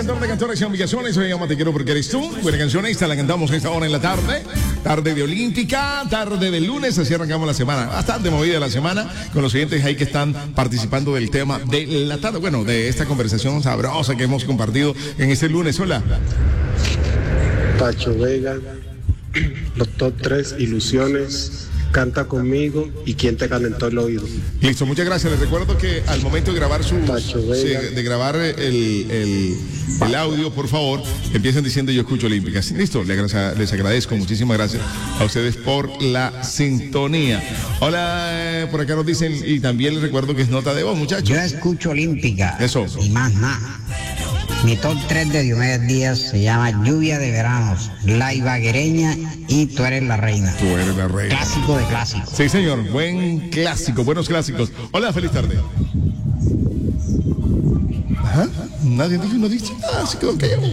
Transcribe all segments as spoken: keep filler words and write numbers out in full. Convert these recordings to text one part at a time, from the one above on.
cantor de cantores y ambiciones. Se llama Te quiero porque eres tú. Buena canción, esta la cantamos a esta hora en la tarde. Tarde de Olímpica, tarde de lunes, así arrancamos la semana. Bastante movida la semana con los siguientes ahí que están participando del tema de la tarde. Bueno, de esta conversación sabrosa que hemos compartido en este lunes. Hola. Pacho Vega, los top tres ilusiones, Canta conmigo y Quién te calentó el oído. Listo, muchas gracias. Les recuerdo que al momento de grabar su sí, de grabar el, el, el audio, por favor, empiecen diciendo yo escucho Olímpica. Listo, les, les agradezco, muchísimas gracias a ustedes por la sintonía. Hola, eh, por acá nos dicen, y también les recuerdo que es nota de voz, muchachos. Yo escucho Olímpica. Eso. Y más nada. Mi top tres de Diomedes Díaz se llama Lluvia de Veranos, La Ibaguereña y Tú eres la reina. Tú eres la reina. Clásico de clásicos. Sí, señor. Buen clásico, buenos clásicos. Hola, feliz tarde. Ajá. Nadie dijo, no dice nada, así quedó callado.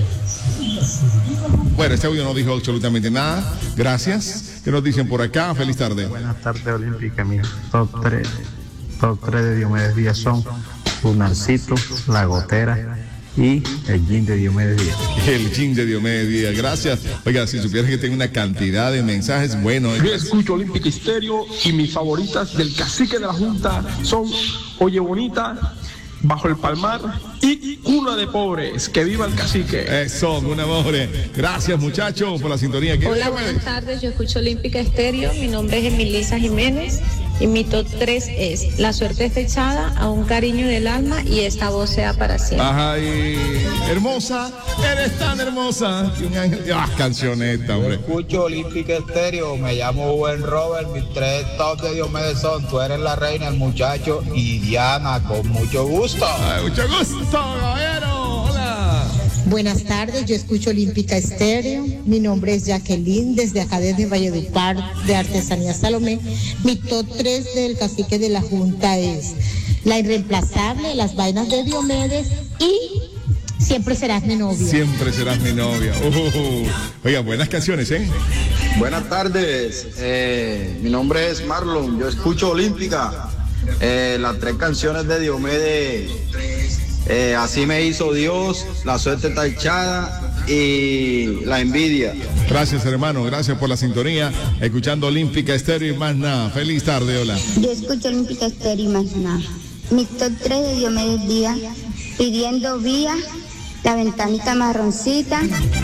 Bueno, este audio no dijo absolutamente nada. Gracias. ¿Qué nos dicen por acá? Feliz tarde. Buenas tardes, Olímpica. Mi top tres, top tres de Diomedes Díaz son Lunarcito, La Gotera y el Gin de Diomedes Díaz. El Gin de Diomedes Díaz, gracias. Oiga, si supieras que tengo una cantidad de mensajes, bueno. Yo escucho Olímpica Estéreo y mis favoritas del cacique de la Junta son Oye Bonita, Bajo el Palmar y Cuna de Pobres. ¡Que viva el cacique! Eso, un amor. Gracias, muchachos, por la sintonía. Hola, buenas tardes. Yo escucho Olímpica Estéreo. Mi nombre es Emilisa Jiménez. Y mi top tres es La suerte está echada, A un cariño del alma y Esta voz sea para siempre. Ay, hermosa, eres tan hermosa. Y un ángel. Ah, cancioneta, hombre. Yo escucho Olímpica Estéreo, me llamo Buen Robert, mis tres top de Diomedes son Tú eres la reina, el muchacho y Diana, con mucho gusto. Ay, mucho gusto, caballero. Hola. Buenas tardes, yo escucho Olímpica Estéreo. Mi nombre es Jacqueline, desde acá desde Valledupar, de Artesanía Salomé. Mi top tres del cacique de la Junta es La Irreemplazable, Las vainas de Diomedes y Siempre serás mi novia. Siempre serás mi novia. Uh, oiga, buenas canciones, ¿eh? Buenas tardes, eh, mi nombre es Marlon, yo escucho Olímpica. Eh, las tres canciones de Diomedes. Eh, así me hizo Dios, La suerte está echada y La envidia. Gracias, hermano, gracias por la sintonía. Escuchando Olímpica Estéreo y más nada. Feliz tarde, hola. Yo escucho Olímpica Estéreo y más nada. Mi top tres de Diomedes Díaz, Pidiendo vía, La ventanita marroncita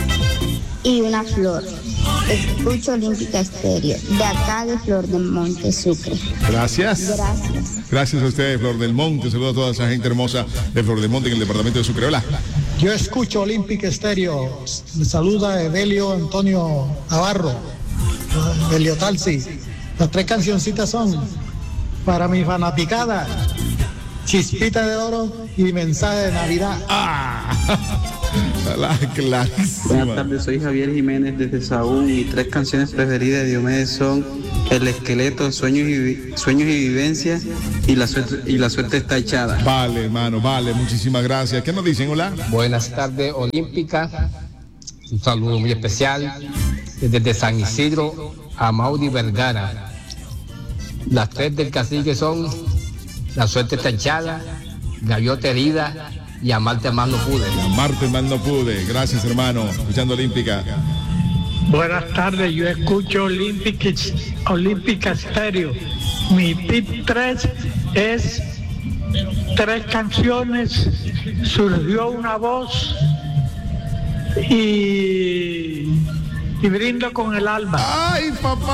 y Una flor. Escucho Olímpica Estéreo, de acá de Flor del Monte, Sucre. Gracias. Gracias. Gracias a ustedes, Flor del Monte. Saludos a toda esa gente hermosa de Flor del Monte en el departamento de Sucre. Hola. Yo escucho Olímpica Estéreo. Me saluda Evelio Antonio Navarro, Evelio Talsi. Las tres cancioncitas son para mi fanaticada, Chispita de Oro y Mensaje de Navidad. Ah. La clarísima. Buenas tardes, soy Javier Jiménez desde Saúl. Mis tres canciones preferidas de Diomedes son El Esqueleto, Sueños y, Sueños y Vivencias y la, suerte, y la suerte está echada. Vale, hermano, vale, muchísimas gracias. ¿Qué nos dicen? Hola. Buenas tardes, Olímpica. Un saludo muy especial desde San Isidro a Mauri Vergara. Las tres del cacique son La suerte está echada, Gaviota herida y Amarte más no pude. Amarte más no pude. Gracias, hermano. Escuchando Olímpica. Buenas tardes, yo escucho Olímpica, Olímpica Estéreo. Mi tip tres es tres canciones, Surgió una voz y, y Brindo con el alma. ¡Ay, papá!